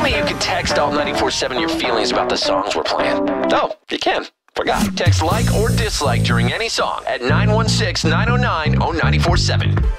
me you can text Alt 94.7 your feelings about the songs we're playing. Oh, you can. Forgot. Text like or dislike during any song at 916-909-0947.